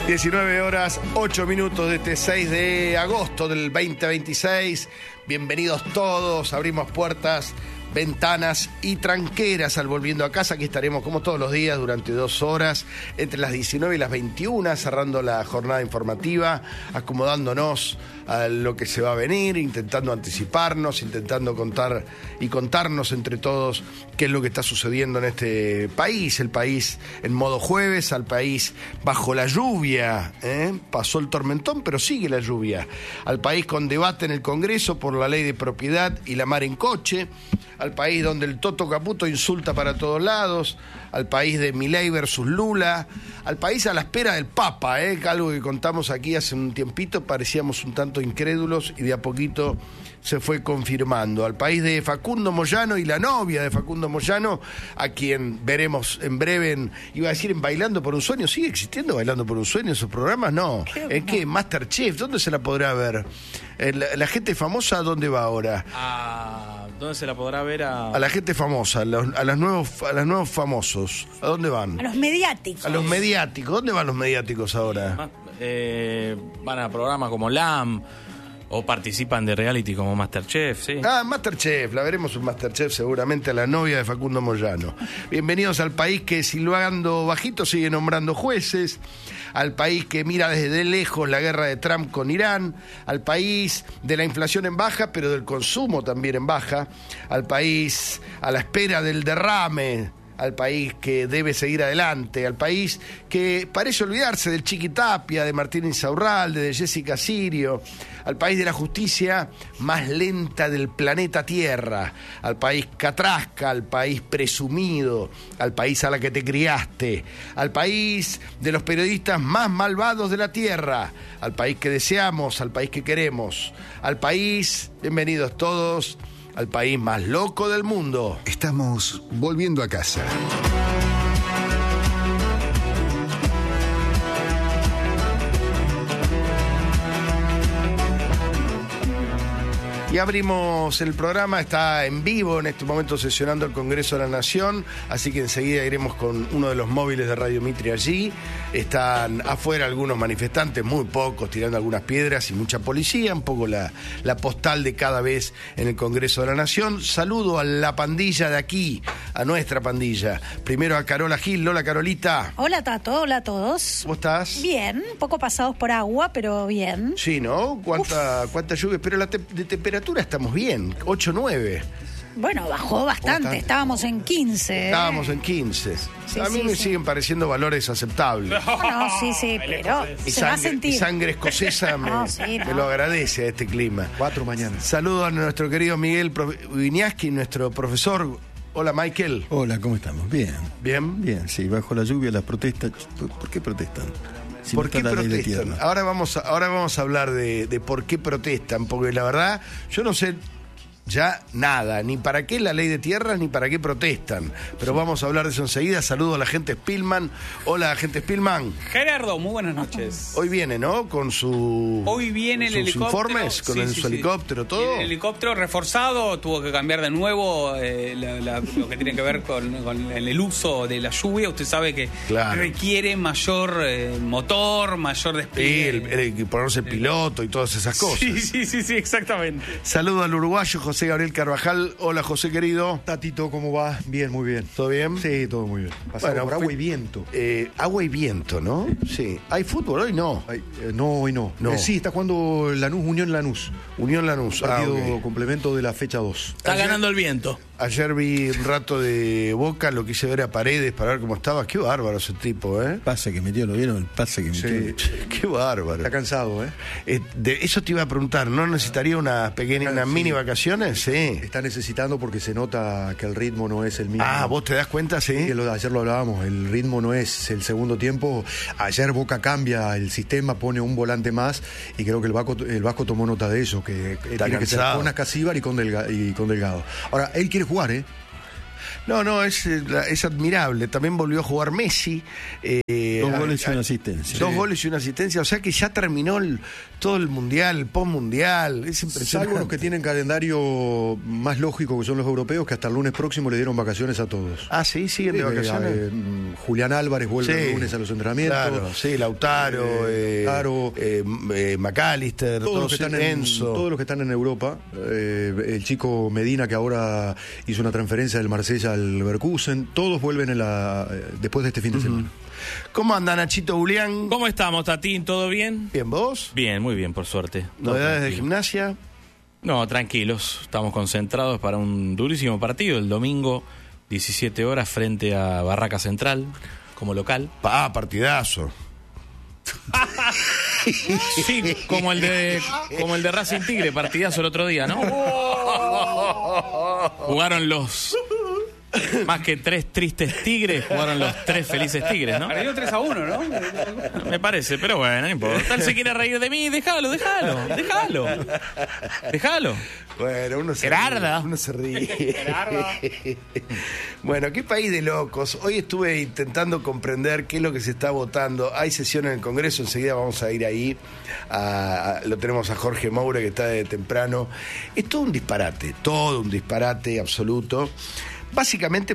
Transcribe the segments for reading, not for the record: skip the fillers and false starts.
19 horas, 8 minutos de este 6 de agosto del 2026. Bienvenidos todos, abrimos puertas, ventanas y tranqueras al Volviendo a Casa. Aquí estaremos como todos los días durante 2 horas, entre las 19 y las 21, cerrando la jornada informativa, acomodándonos a lo que se va a venir, intentando anticiparnos, intentando contar y contarnos entre todos qué es lo que está sucediendo en este país, el país en modo jueves, al país bajo la lluvia, pasó el tormentón pero sigue la lluvia, al país con debate en el Congreso por la ley de propiedad y la mar en coche, al país donde el Toto Caputo insulta para todos lados, al país de Milei versus Lula, al país a la espera del Papa, algo que contamos aquí hace un tiempito, parecíamos un tanto incrédulos y de a poquito se fue confirmando, al país de Facundo Moyano y la novia de Facundo Moyano, a quien veremos en breve, iba a decir en Bailando por un Sueño. ¿Sigue existiendo Bailando por un Sueño esos programas? No. ¿En qué? Masterchef, ¿dónde se la podrá ver? ¿La gente famosa dónde va ahora? ¿Dónde se la podrá ver? A la gente famosa, a los nuevos famosos. ¿A dónde van? A los mediáticos. A los mediáticos. ¿Dónde van los mediáticos ahora? Van a programas como LAM o participan de reality como Masterchef, sí. Masterchef, la veremos en Masterchef seguramente, a la novia de Facundo Moyano. Bienvenidos al país que silbando bajito sigue nombrando jueces, al país que mira desde lejos la guerra de Trump con Irán, al país de la inflación en baja, pero del consumo también en baja, al país a la espera del derrame, al país que debe seguir adelante, al país que parece olvidarse del Chiqui Tapia, de Martín Insaurralde, de Jessica Sirio, al país de la justicia más lenta del planeta Tierra, al país catrasca, al país presumido, al país a la que te criaste, al país de los periodistas más malvados de la Tierra, al país que deseamos, al país que queremos, al país, bienvenidos todos, al país más loco del mundo. Estamos volviendo a casa. Y abrimos el programa, está en vivo en este momento sesionando el Congreso de la Nación, así que enseguida iremos con uno de los móviles de Radio Mitre allí. Están afuera algunos manifestantes, muy pocos, tirando algunas piedras y mucha policía, un poco la postal de cada vez en el Congreso de la Nación. Saludo a la pandilla de aquí, a nuestra pandilla. Primero a Carola Gil. Hola, Carolita. Hola, Tato. Hola a todos. ¿Cómo estás? Bien, un poco pasados por agua, pero bien. Sí, ¿no? ¿Cuánta lluvia? Pero de temperatura estamos bien, 8, 9. Bueno, bajó bastante, estábamos en 15. Estábamos en 15. Sí, a mí me siguen pareciendo valores aceptables. No, sí, pero se va a sentir. Y sangre escocesa me lo agradece a este clima. 4 mañana. Saludo a nuestro querido Miguel Wiñaski, nuestro profesor. Hola, Michael. Hola, ¿cómo estamos? Bien. ¿Bien? Bien, sí, bajo la lluvia las protestas. ¿Por qué protestan? Si ¿Por no qué está la ley de protestan? tierra. Ahora vamos a hablar de por qué protestan, porque la verdad, yo no sé ya nada, ni para qué la ley de tierras, ni para qué protestan. Pero vamos a hablar de eso enseguida. Saludo a la gente Spillman. Hola, gente Spillman. Gerardo, muy buenas noches. Hoy viene, ¿no? Con su... Hoy viene el helicóptero. Informes, con su helicóptero, todo. El helicóptero reforzado, tuvo que cambiar de nuevo lo que tiene que ver con el uso de la lluvia. Usted sabe que requiere mayor motor, mayor despliegue. Sí, ponerse el piloto y todas esas cosas. Sí, exactamente. Saludo al uruguayo José Gabriel Carvajal. Hola, José querido. Tatito, ¿cómo va? Bien, muy bien. ¿Todo bien? Sí, todo muy bien. Pasamos por agua y viento. Agua y viento, ¿no? Sí. ¿Hay fútbol hoy? No. No, hoy no. Sí, está jugando Unión Lanús. Unión Lanús. Partido complemento de la fecha 2. Está ganando el viento. Ayer vi un rato de Boca, lo quise ver a Paredes para ver cómo estaba. Qué bárbaro ese tipo, ¿eh? Pase que metió, ¿lo vieron? El pase que metió. Sí. Qué bárbaro. Está cansado, ¿eh? Eso te iba a preguntar, ¿no necesitaría una mini vacaciones? Sí. Está necesitando porque se nota que el ritmo no es el mismo. ¿Vos te das cuenta? Sí. Ayer lo hablábamos, el ritmo no es el segundo tiempo. Ayer Boca cambia el sistema, pone un volante más y creo que el Vasco tomó nota de eso, que tiene que ser con Ascasíbar y con Delgado. Ahora, él quiere jugar, ¿eh? No, es admirable. También volvió a jugar Messi. 2 goles y una asistencia. 2 goles y una asistencia. O sea que ya terminó todo el mundial, el post-mundial. Es impresionante. Salvo los que tienen calendario más lógico, que son los europeos, que hasta el lunes próximo le dieron vacaciones a todos. Ah, sí, siguen de vacaciones. Julián Álvarez vuelve el lunes a los entrenamientos. Claro, sí, Lautaro, McAllister, todos los que están en Europa. El chico Medina, que ahora hizo una transferencia del Marsella al Leverkusen, todos vuelven después de este fin de semana. ¿Cómo anda Nachito Julián? ¿Cómo estamos, Tatín? ¿Todo bien? Bien, ¿vos? Bien, muy bien, por suerte. ¿Novedades de gimnasia? No, tranquilos. Estamos concentrados para un durísimo partido el domingo, 17 horas, frente a Barraca Central, como local. Partidazo. Sí, como el de Racing Tigre, partidazo el otro día, ¿no? Jugaron más que 3 tristes tigres, jugaron los 3 felices tigres, ¿no? Perdió 3-1, ¿no? Me parece, pero bueno, no importa. Él se quiere reír de mí, déjalo. Bueno, uno se ríe. Bueno, qué país de locos. Hoy estuve intentando comprender qué es lo que se está votando. Hay sesión en el Congreso, enseguida vamos a ir ahí. Lo tenemos a Jorge Moura, que está de temprano. Es todo un disparate absoluto. Básicamente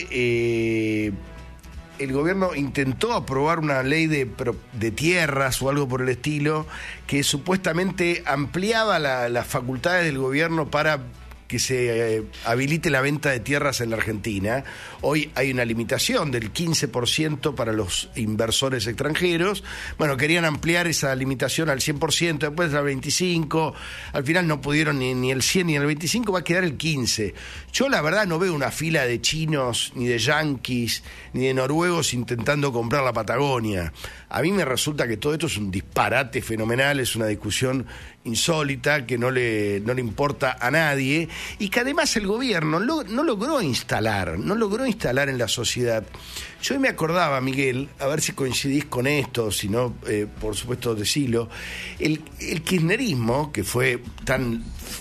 porque el gobierno intentó aprobar una ley de tierras o algo por el estilo, que supuestamente ampliaba las facultades del gobierno para que se habilite la venta de tierras en la Argentina. Hoy hay una limitación del 15% para los inversores extranjeros. Bueno, querían ampliar esa limitación al 100%, después al 25%. Al final no pudieron ni el 100 ni el 25%, va a quedar el 15%. Yo la verdad no veo una fila de chinos, ni de yanquis, ni de noruegos intentando comprar la Patagonia. A mí me resulta que todo esto es un disparate fenomenal, es una discusión insólita que no le importa a nadie, y que además el gobierno no logró instalar en la sociedad. Yo hoy me acordaba, Miguel, a ver si coincidís con esto, si no, por supuesto decilo, el kirchnerismo, que fue tan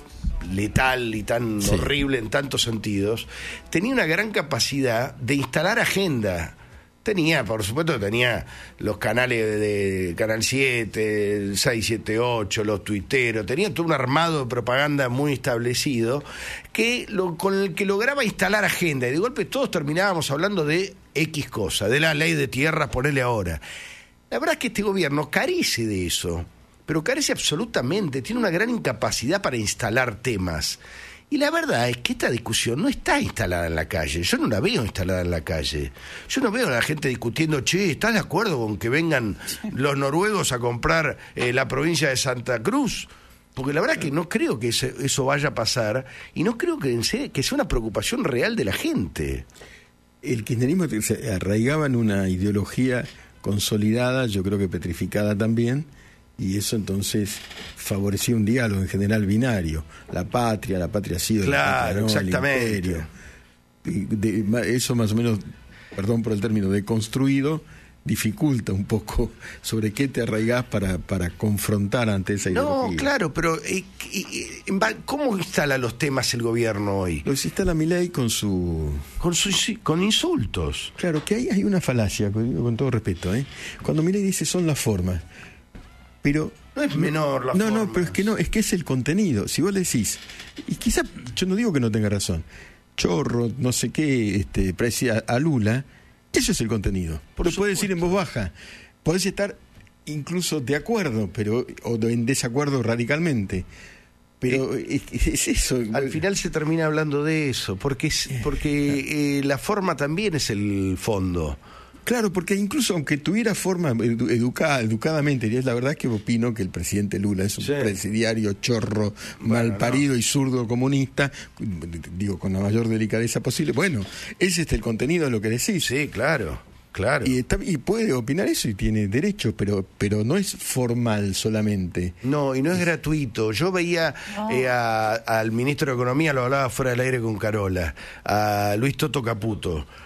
letal y tan horrible en tantos sentidos, tenía una gran capacidad de instalar agenda. Por supuesto, tenía los canales de Canal 7, el 678, los tuiteros, tenía todo un armado de propaganda muy establecido con el que lograba instalar agenda, y de golpe todos terminábamos hablando de X cosa, de la ley de tierras, ponele ahora. La verdad es que este gobierno carece de eso, pero carece absolutamente, tiene una gran incapacidad para instalar temas. Y la verdad es que esta discusión no está instalada en la calle. Yo no la veo instalada en la calle. Yo no veo a la gente discutiendo, ¿estás de acuerdo con que vengan los noruegos a comprar la provincia de Santa Cruz? Porque la verdad que no creo que eso vaya a pasar, y no creo que sea una preocupación real de la gente. El kirchnerismo se arraigaba en una ideología consolidada, yo creo que petrificada también, y eso entonces favorecía un diálogo en general binario. La patria ha sido claro, la patria, ¿no? exactamente. El imperio. Eso más o menos, perdón por el término, deconstruido, dificulta un poco sobre qué te arraigás para confrontar ante esa ideología. No, claro, pero ¿cómo instala los temas el gobierno hoy? Los instala Milei con insultos. Claro, que hay una falacia, con todo respeto, cuando Milei dice son las formas. Pero no es menor la forma. No, pero es que es el contenido. Si vos le decís, y quizá, yo no digo que no tenga razón, chorro, no sé qué, parecía a Lula, eso es el contenido. Porque podés decir en voz baja, podés estar incluso de acuerdo, o en desacuerdo radicalmente. Pero es eso. Al final se termina hablando de eso, porque la forma también es el fondo. Claro, porque incluso aunque tuviera forma educadamente, y es la verdad que opino que el presidente Lula es un presidiario chorro, malparido y zurdo comunista, digo con la mayor delicadeza posible. Bueno, ese es el contenido de lo que decís. Sí, claro. Y puede opinar eso y tiene derecho, pero no es formal solamente. No, y no es gratuito. Yo veía al ministro de Economía, lo hablaba fuera del aire con Carola, a Luis Toto Caputo,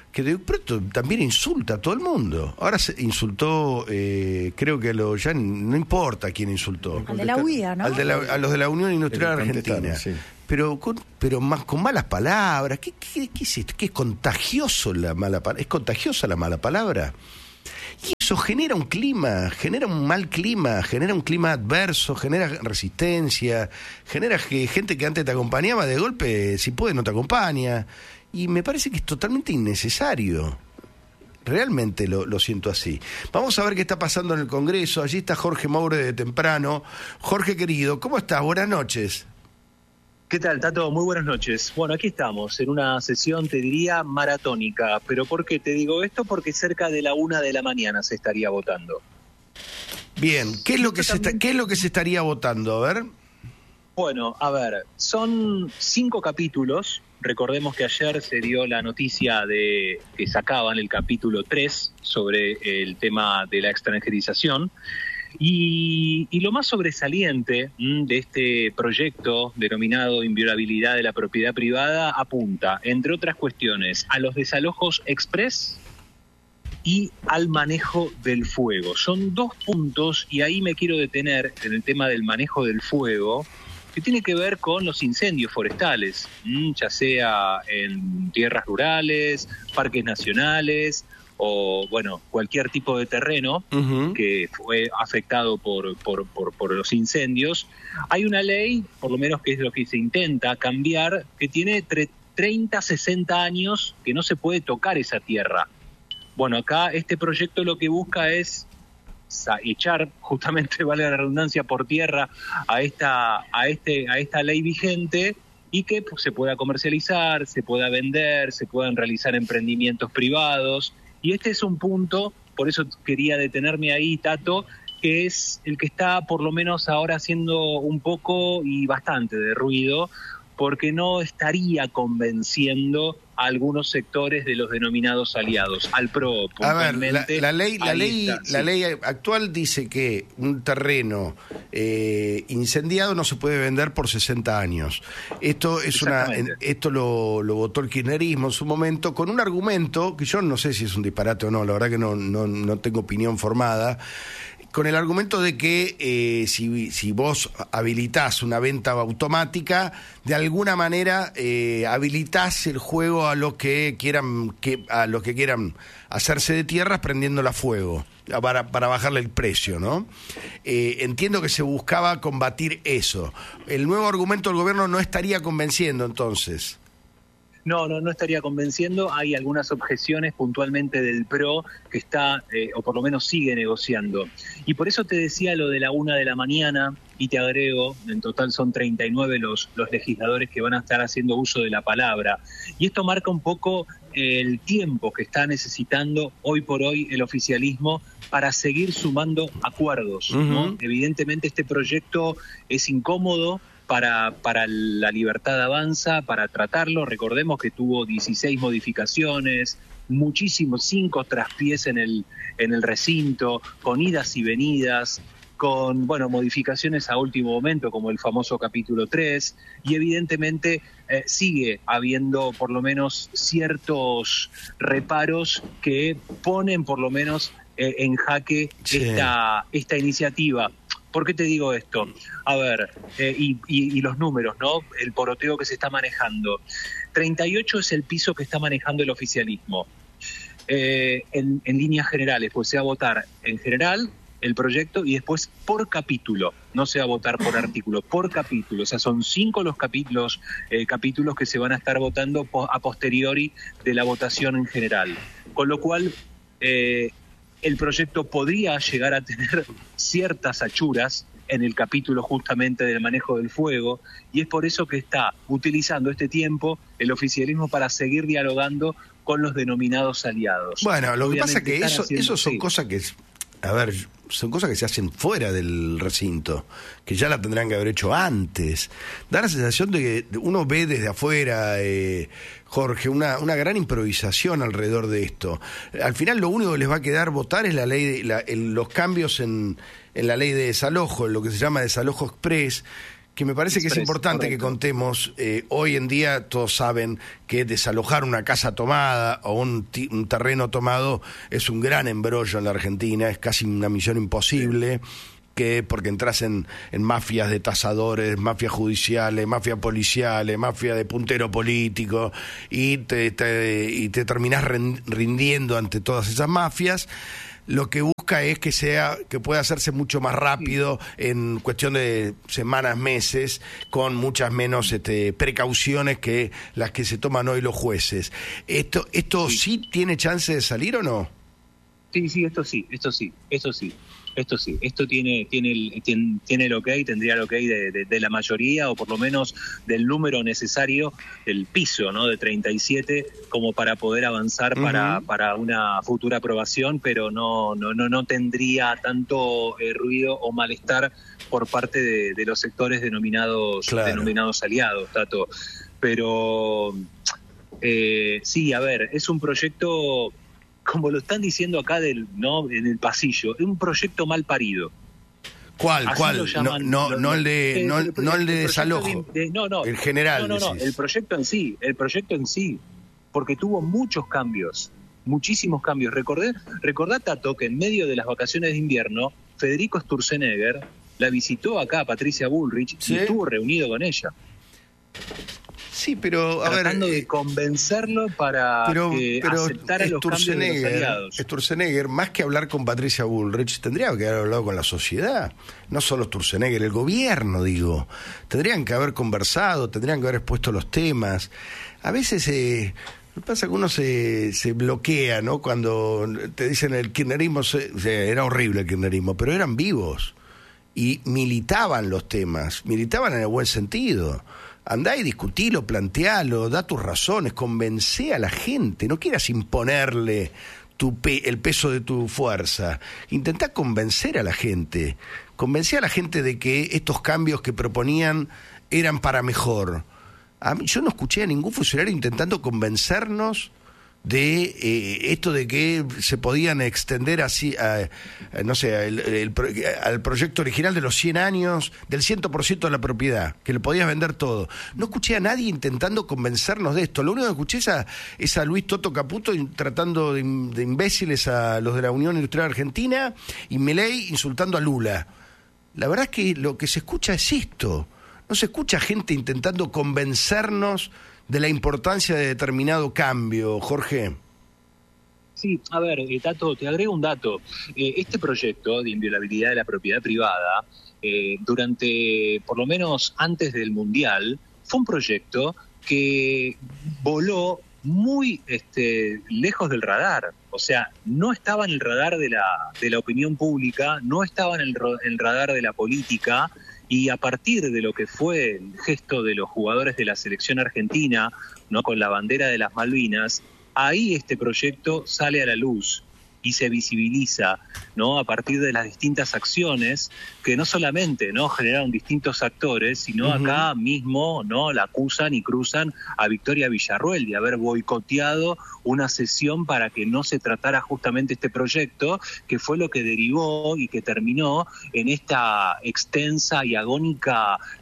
que de pronto también insulta a todo el mundo. Ahora se insultó, creo que ya no importa quién insultó. Al de la UIA, ¿no? A los de la Unión Industrial Argentina. Sí. Pero más con malas palabras. ¿Qué es esto? ¿Qué es contagioso la mala palabra? ¿Es contagiosa la mala palabra? Y eso genera un clima, genera un mal clima, genera un clima adverso, genera resistencia, genera que gente que antes te acompañaba, de golpe, si puede, no te acompaña. Y me parece que es totalmente innecesario. Realmente lo siento así. Vamos a ver qué está pasando en el Congreso. Allí está Jorge Moure de temprano. Jorge, querido, ¿cómo estás? Buenas noches. ¿Qué tal, Tato? Muy buenas noches. Bueno, aquí estamos, en una sesión, te diría, maratónica. ¿Pero por qué te digo esto? Porque cerca de la 1 de la mañana se estaría votando. Bien, ¿qué es lo que se estaría votando? A ver. Bueno, a ver, son 5 capítulos. Recordemos que ayer se dio la noticia de que sacaban el capítulo 3 sobre el tema de la extranjerización. Y lo más sobresaliente de este proyecto denominado inviolabilidad de la propiedad privada apunta, entre otras cuestiones, a los desalojos express y al manejo del fuego. Son 2 puntos y ahí me quiero detener en el tema del manejo del fuego, que tiene que ver con los incendios forestales, ya sea en tierras rurales, parques nacionales o, bueno, cualquier tipo de terreno que fue afectado por los incendios. Hay una ley, por lo menos que es lo que se intenta cambiar, que tiene 30, 60 años que no se puede tocar esa tierra. Bueno, acá este proyecto lo que busca es echar, justamente, vale la redundancia, por tierra a esta ley vigente y que se pueda comercializar, se pueda vender, se puedan realizar emprendimientos privados. Y este es un punto, por eso quería detenerme ahí, Tato, que es el que está por lo menos ahora haciendo un poco y bastante de ruido, porque no estaría convenciendo a algunos sectores de los denominados aliados, al PRO puntualmente. A ver, la ley actual dice que un terreno incendiado no se puede vender por 60 años. Esto lo votó el kirchnerismo en su momento con un argumento que yo no sé si es un disparate o no, la verdad que no tengo opinión formada. Con el argumento de que si vos habilitás una venta automática, de alguna manera habilitás el juego a los que quieran hacerse de tierras prendiéndola a fuego para bajarle el precio, ¿no? Entiendo que se buscaba combatir eso. El nuevo argumento del gobierno no estaría convenciendo, entonces. No estaría convenciendo. Hay algunas objeciones puntualmente del PRO que está, o por lo menos sigue negociando. Y por eso te decía lo de la 1 de la mañana, y te agrego, en total son 39 los legisladores que van a estar haciendo uso de la palabra. Y esto marca un poco el tiempo que está necesitando hoy por hoy el oficialismo para seguir sumando acuerdos, ¿no? Evidentemente este proyecto es incómodo para la Libertad Avanza, para tratarlo. Recordemos que tuvo 16 modificaciones, muchísimos, 5 traspiés en el recinto, con idas y venidas, con modificaciones a último momento, como el famoso capítulo 3, y evidentemente sigue habiendo por lo menos ciertos reparos que ponen por lo menos en jaque esta iniciativa. ¿Por qué te digo esto? A ver, y los números, ¿no? El poroteo que se está manejando. 38 es el piso que está manejando el oficialismo. En líneas generales, pues se va a votar en general el proyecto y después por capítulo. No se va a votar por artículo, por capítulo. O sea, son 5 los capítulos que se van a estar votando a posteriori de la votación en general. Con lo cual, el proyecto podría llegar a tener ciertas achuras en el capítulo justamente del manejo del fuego, y es por eso que está utilizando este tiempo el oficialismo para seguir dialogando con los denominados aliados. Bueno, lo que pasa es que eso son cosas que, son cosas que se hacen fuera del recinto, que ya la tendrán que haber hecho antes. Da la sensación de que uno ve desde afuera, Jorge, una gran improvisación alrededor de esto. Al final lo único que les va a quedar votar es la ley, los cambios en la ley de desalojo, lo que se llama desalojo express, que me parece que es importante que contemos. Hoy en día todos saben que desalojar una casa tomada o un terreno tomado es un gran embrollo en la Argentina, es casi una misión imposible, porque entras en mafias de tasadores, mafias judiciales, mafias policiales, mafia de puntero político, y te terminás rindiendo ante todas esas mafias. Lo que busca es que pueda hacerse mucho más rápido, en cuestión de semanas, meses, con muchas menos precauciones que las que se toman hoy los jueces. ¿Esto sí tiene chance de salir o no? Sí, esto sí. Esto tiene el ok, tendría el ok de la mayoría, o por lo menos del número necesario, del piso, ¿no? De 37, como para poder avanzar para una futura aprobación, pero no tendría tanto ruido o malestar por parte de los sectores denominados aliados, Tato. Pero sí, a ver, es un proyecto, como lo están diciendo acá en el pasillo, es un proyecto mal parido. ¿Cuál? No el de desalojo. En general. No, el proyecto en sí, porque tuvo muchos cambios, muchísimos cambios. Recordá, Tato, que en medio de las vacaciones de invierno, Federico Sturzenegger la visitó acá a Patricia Bullrich, ¿sí? Y estuvo reunido con ella. Sí, pero tratando de convencerlo para que aceptara los cambios de los aliados. Sturzenegger, más que hablar con Patricia Bullrich, tendría que haber hablado con la sociedad. No solo Sturzenegger, el gobierno, digo. Tendrían que haber conversado, tendrían que haber expuesto los temas. A veces lo que pasa es que uno se bloquea, ¿no? Cuando te dicen el kirchnerismo, era horrible el kirchnerismo, pero eran vivos y militaban los temas, militaban en el buen sentido. Andá y discutilo, plantealo, da tus razones, convencé a la gente, no quieras imponerle el peso de tu fuerza. Intentá convencer a la gente, convencé a la gente de que estos cambios que proponían eran para mejor. Yo no escuché a ningún funcionario intentando convencernos de esto de que se podían extender así al proyecto original de los 100 años, del 100% de la propiedad, que le podías vender todo. No escuché a nadie intentando convencernos de esto. Lo único que escuché es a Luis Toto Caputo tratando de imbéciles a los de la Unión Industrial Argentina, y Milei insultando a Lula. La verdad es que lo que se escucha es esto. No se escucha gente intentando convencernos de la importancia de determinado cambio, Jorge. Sí, a ver, Tato, te agrego un dato. Este proyecto de inviolabilidad de la propiedad privada, durante, por lo menos antes del Mundial, fue un proyecto que voló muy lejos del radar. O sea, no estaba en el radar de la opinión pública, no estaba en el radar de la política. Y a partir de lo que fue el gesto de los jugadores de la selección argentina, ¿no? Con la bandera de las Malvinas, ahí este proyecto sale a la luz y se visibiliza, ¿no? A partir de las distintas acciones que no solamente, ¿no?, generaron distintos actores, sino acá mismo, ¿no?, la acusan y cruzan a Victoria Villarruel de haber boicoteado una sesión para que no se tratara justamente este proyecto, que fue lo que derivó y que terminó en esta extensa y agónico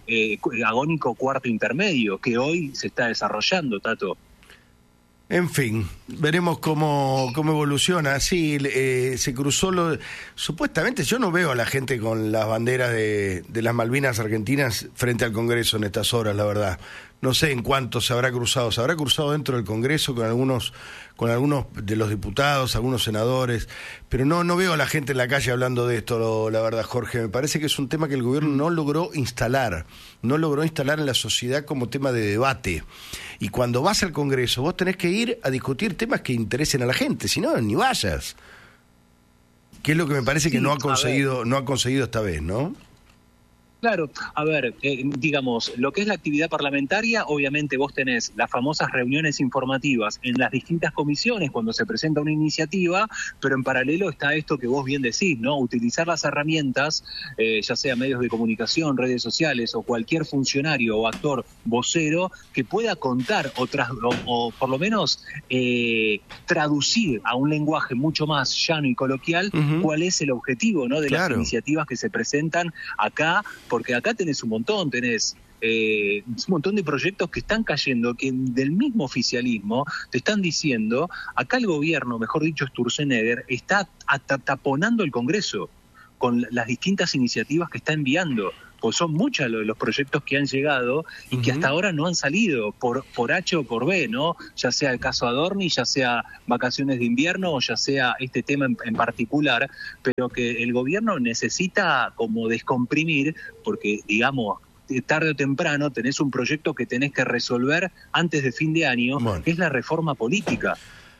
cuarto intermedio que hoy se está desarrollando, Tato. En fin, veremos cómo evoluciona. Sí, se cruzó supuestamente, yo no veo a la gente con las banderas de las Malvinas argentinas frente al Congreso en estas horas, la verdad. No sé en cuánto se habrá cruzado. Se habrá cruzado dentro del Congreso con algunos de los diputados, algunos senadores, pero no veo a la gente en la calle hablando de esto, la verdad, Jorge. Me parece que es un tema que el gobierno no logró instalar en la sociedad como tema de debate. Y cuando vas al Congreso, vos tenés que ir a discutir temas que interesen a la gente, si no, ni vayas. Que es lo que me parece que no ha conseguido esta vez, ¿no? Claro, a ver, digamos, lo que es la actividad parlamentaria, obviamente vos tenés las famosas reuniones informativas en las distintas comisiones cuando se presenta una iniciativa, pero en paralelo está esto que vos bien decís, ¿no? Utilizar las herramientas, ya sea medios de comunicación, redes sociales o cualquier funcionario o actor vocero que pueda contar o por lo menos traducir a un lenguaje mucho más llano y coloquial cuál es el objetivo, ¿no?, de las iniciativas que se presentan acá porque acá tenés un montón, un montón de proyectos que están cayendo, que del mismo oficialismo te están diciendo, acá el gobierno, mejor dicho Sturzenegger, está taponando el Congreso con las distintas iniciativas que está enviando. Pues son muchos los proyectos que han llegado y que hasta ahora no han salido por H o por B, ¿no? Ya sea el caso Adorni, ya sea vacaciones de invierno o ya sea este tema en particular, pero que el gobierno necesita como descomprimir porque, digamos, tarde o temprano tenés un proyecto que tenés que resolver antes de fin de año, que es la reforma política.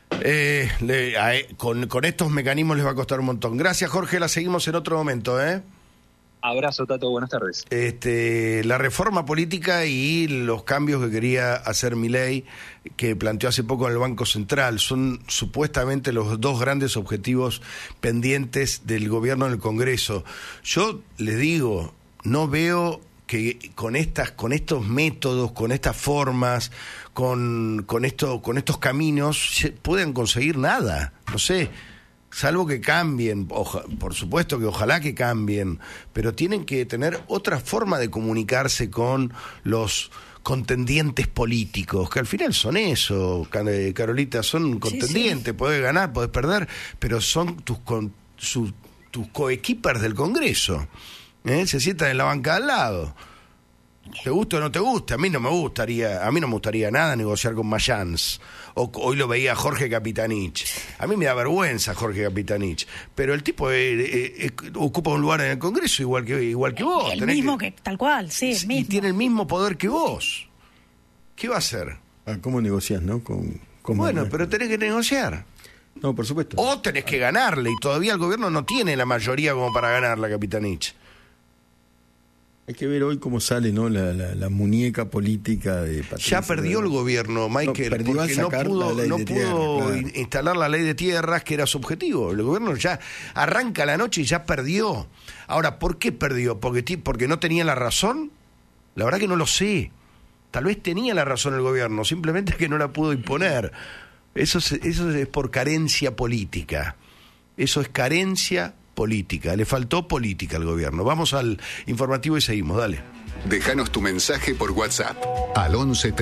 Con estos mecanismos les va a costar un montón. Gracias, Jorge, la seguimos en otro momento, ¿eh? Abrazo, Tato, buenas tardes. La reforma política y los cambios que quería hacer Milei, que planteó hace poco en el Banco Central, son supuestamente los dos grandes objetivos pendientes del gobierno en el Congreso. Yo les digo, no veo que con estos métodos, con estas formas, con estos caminos, se puedan conseguir nada. No sé. Salvo que cambien, por supuesto que ojalá que cambien, pero tienen que tener otra forma de comunicarse con los contendientes políticos, que al final son eso, Carolita, son contendientes, podés ganar, podés perder, pero son tus coequippers del Congreso, se sientan en la banca al lado. ¿Te gusta o no te gusta? A mí no me gustaría nada negociar con Mayans. Hoy lo veía Jorge Capitanich. A mí me da vergüenza Jorge Capitanich, pero el tipo ocupa un lugar en el Congreso igual que vos. El mismo que tal cual, sí, el mismo. Y tiene el mismo poder que vos. ¿Qué va a hacer? ¿Cómo negociás, no? Bueno, pero tenés que negociar. No, por supuesto. O tenés que ganarle, y todavía el gobierno no tiene la mayoría como para ganarle a Capitanich. Hay que ver hoy cómo sale, ¿no? La muñeca política de Patricia. Ya perdió el gobierno, Michael, porque no pudo instalar la ley de tierras, que era su objetivo. El gobierno ya arranca la noche y ya perdió. Ahora, ¿por qué perdió? ¿Porque no tenía la razón? La verdad que no lo sé. Tal vez tenía la razón el gobierno, simplemente que no la pudo imponer. Eso es por carencia política. Eso es carencia política, le faltó política al gobierno. Vamos al informativo y seguimos, dale. Déjanos tu mensaje por WhatsApp al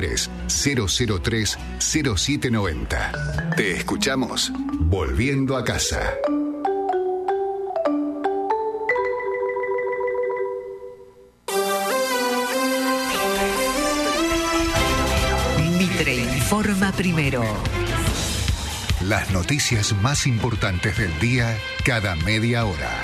1130030790. Te escuchamos volviendo a casa. Mitre informa primero. Las noticias más importantes del día cada media hora.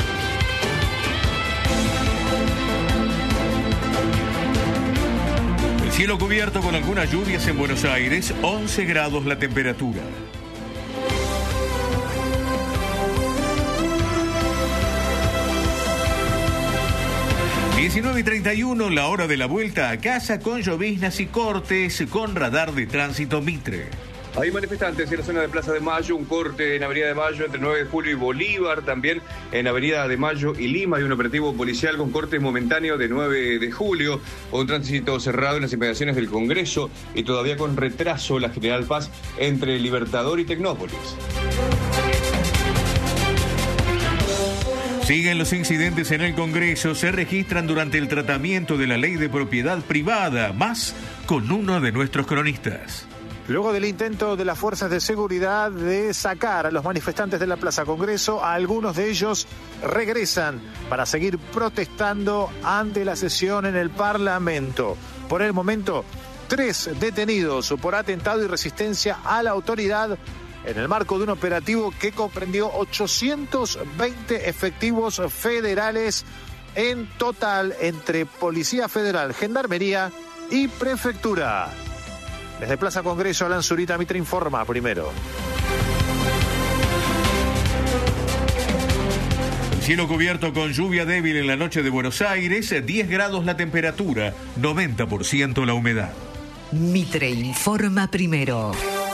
El cielo cubierto con algunas lluvias en Buenos Aires, 11 grados la temperatura. ...19:31 la hora de la vuelta a casa con lloviznas y cortes con radar de tránsito Mitre. Hay manifestantes en la zona de Plaza de Mayo, un corte en Avenida de Mayo entre 9 de Julio y Bolívar, también en Avenida de Mayo y Lima hay un operativo policial con corte momentáneo de 9 de Julio, un tránsito cerrado en las inmediaciones del Congreso y todavía con retraso la General Paz entre Libertador y Tecnópolis. Siguen los incidentes en el Congreso, se registran durante el tratamiento de la ley de propiedad privada, más con uno de nuestros cronistas. Luego del intento de las fuerzas de seguridad de sacar a los manifestantes de la Plaza Congreso, algunos de ellos regresan para seguir protestando ante la sesión en el Parlamento. Por el momento, 3 detenidos por atentado y resistencia a la autoridad en el marco de un operativo que comprendió 820 efectivos federales en total entre Policía Federal, Gendarmería y Prefectura. Desde Plaza Congreso, Alan Zurita, Mitre informa primero. Cielo cubierto con lluvia débil en la noche de Buenos Aires, 10 grados la temperatura, 90% la humedad. Mitre informa primero.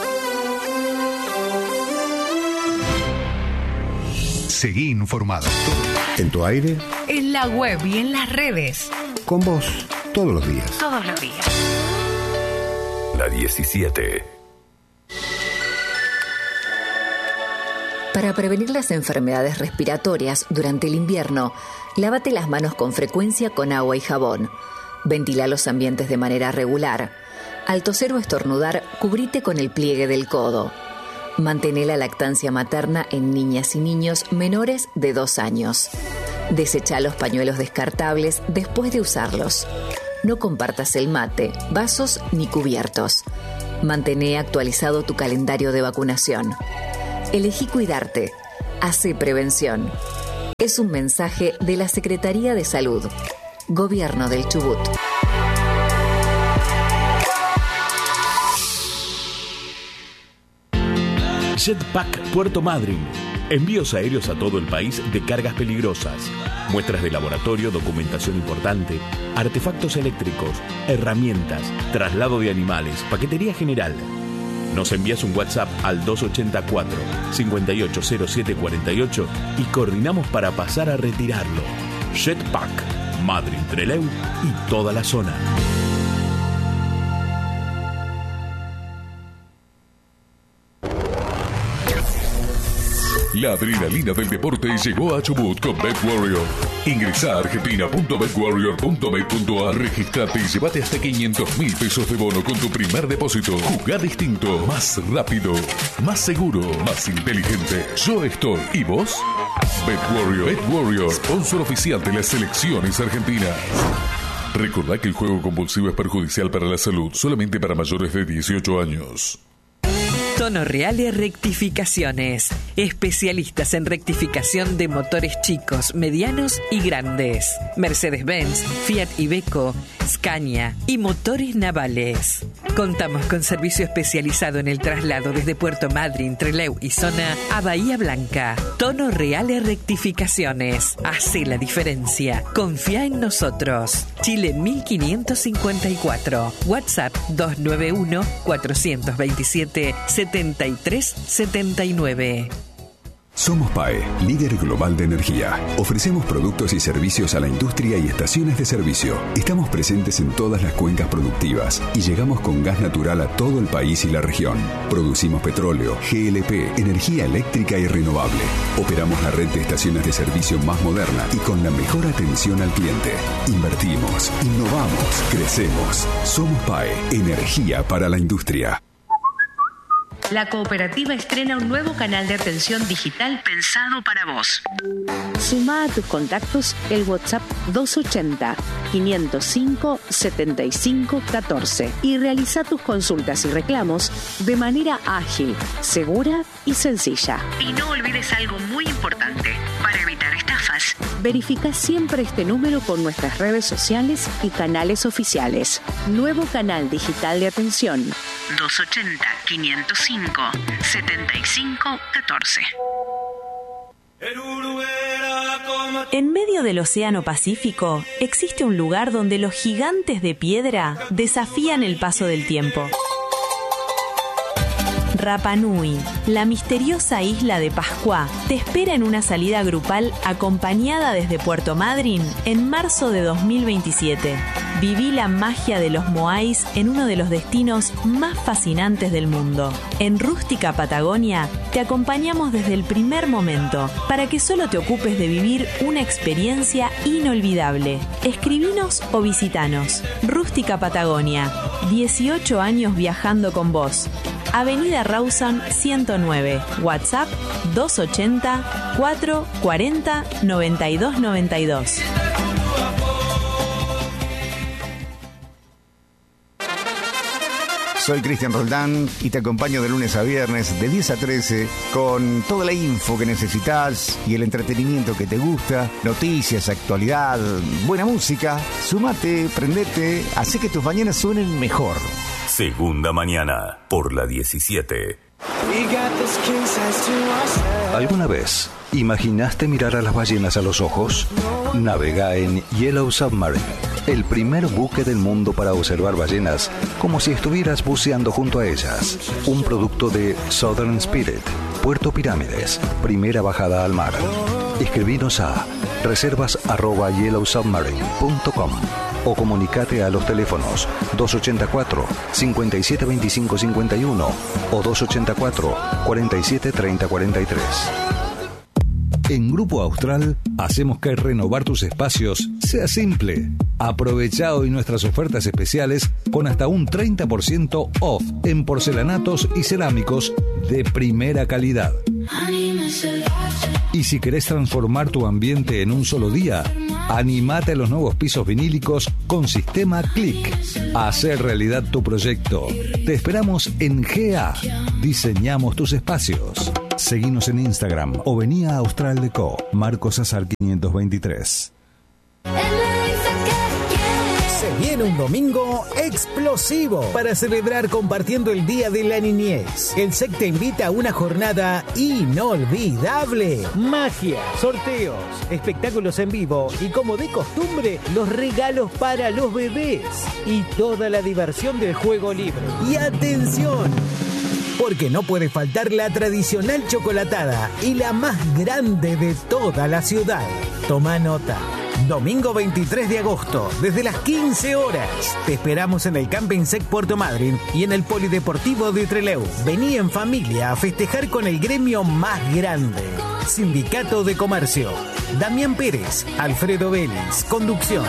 Seguí informado. En tu aire. En la web y en las redes. Con vos, todos los días. Todos los días. La 17. Para prevenir las enfermedades respiratorias durante el invierno, lávate las manos con frecuencia con agua y jabón. Ventila los ambientes de manera regular. Al toser o estornudar, cubrite con el pliegue del codo. Mantén la lactancia materna en niñas y niños menores de 2 años. Desecha los pañuelos descartables después de usarlos. No compartas el mate, vasos ni cubiertos. Mantén actualizado tu calendario de vacunación. Elegí cuidarte. Hacé prevención. Es un mensaje de la Secretaría de Salud. Gobierno del Chubut. Jetpack Puerto Madryn. Envíos aéreos a todo el país de cargas peligrosas. Muestras de laboratorio, documentación importante, artefactos eléctricos, herramientas, traslado de animales, paquetería general. Nos envías un WhatsApp al 284-580748 y coordinamos para pasar a retirarlo. Jetpack, Madryn, Trelew y toda la zona. La adrenalina del deporte llegó a Chubut con BetWarrior. Ingresa a argentina.betwarrior.bet.ar, registrate y llévate hasta 500.000 pesos de bono con tu primer depósito. Jugá distinto, más rápido, más seguro, más inteligente. Yo estoy. ¿Y vos? BetWarrior, sponsor oficial de las selecciones argentinas. Recordá que el juego compulsivo es perjudicial para la salud, solamente para mayores de 18 años. Tono Reale Rectificaciones. Especialistas en rectificación de motores chicos, medianos y grandes. Mercedes-Benz, Fiat Iveco, Scania y motores navales. Contamos con servicio especializado en el traslado desde Puerto Madryn, Trelew y zona a Bahía Blanca. Tono Reale Rectificaciones. Hace la diferencia. Confía en nosotros. Chile 1554. WhatsApp 291-427-7379. Somos PAE, líder global de energía. Ofrecemos productos y servicios a la industria y estaciones de servicio. Estamos presentes en todas las cuencas productivas y llegamos con gas natural a todo el país y la región. Producimos petróleo, GLP, energía eléctrica y renovable. Operamos la red de estaciones de servicio más moderna y con la mejor atención al cliente. Invertimos, innovamos, crecemos. Somos PAE, energía para la industria. La cooperativa estrena un nuevo canal de atención digital pensado para vos. Sumá a tus contactos el WhatsApp 280-505-7514 y realiza tus consultas y reclamos de manera ágil, segura y sencilla. Y no olvides algo muy importante para evitar estafas. Verifica siempre este número con nuestras redes sociales y canales oficiales. Nuevo canal digital de atención 280-505-7514. En medio del Océano Pacífico existe un lugar donde los gigantes de piedra desafían el paso del tiempo. Rapa Nui, la misteriosa isla de Pascua, te espera en una salida grupal acompañada desde Puerto Madryn en marzo de 2027. Viví la magia de los Moais en uno de los destinos más fascinantes del mundo. En Rústica Patagonia te acompañamos desde el primer momento para que solo te ocupes de vivir una experiencia inolvidable. Escribinos o visitanos. Rústica Patagonia, 18 años viajando con vos. Avenida Rawson 109, WhatsApp 280-440-9292. Soy Cristian Roldán y te acompaño de lunes a viernes de 10 a 13 con toda la info que necesitas y el entretenimiento que te gusta, noticias, actualidad, buena música. Súmate, prendete, hace que tus mañanas suenen mejor. Segunda mañana, por la 17. ¿Alguna vez imaginaste mirar a las ballenas a los ojos? Navega en Yellow Submarine, el primer buque del mundo para observar ballenas como si estuvieras buceando junto a ellas. Un producto de Southern Spirit, Puerto Pirámides, primera bajada al mar. Escribinos a reservas@yellowsubmarine.com o comunicate a los teléfonos 284 57 25 51 o 284 47 30 43. En Grupo Austral hacemos que renovar tus espacios sea simple. Aprovecha hoy nuestras ofertas especiales con hasta un 30% off en porcelanatos y cerámicos de primera calidad. Y si querés transformar tu ambiente en un solo día, animate a los nuevos pisos vinílicos con sistema Click. Hacer realidad tu proyecto. Te esperamos en GA. Diseñamos tus espacios. Seguinos en Instagram o vení a Austral Deco, Marcos Azar 523. Se viene un domingo explosivo para celebrar compartiendo el Día de la Niñez. El SEC te invita a una jornada inolvidable. Magia, sorteos, espectáculos en vivo y, como de costumbre, los regalos para los bebés y toda la diversión del juego libre. Y atención, porque no puede faltar la tradicional chocolatada y la más grande de toda la ciudad. Toma nota. Domingo 23 de agosto, desde las 15 horas. Te esperamos en el Camping SEC Puerto Madryn y en el Polideportivo de Trelew. Vení en familia a festejar con el gremio más grande. Sindicato de Comercio. Damián Pérez, Alfredo Vélez, conducción.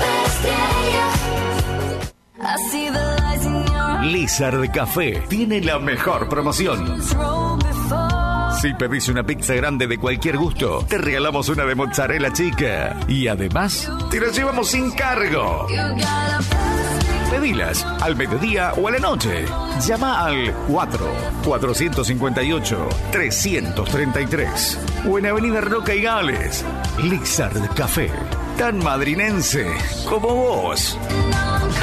Lizard Café tiene la mejor promoción. Si pedís una pizza grande de cualquier gusto, te regalamos una de mozzarella chica. Y además, te la llevamos sin cargo. Pedilas al mediodía o a la noche. Llama al 458-333. O en Avenida Roca y Gales. Lizard Café, tan madrinense como vos.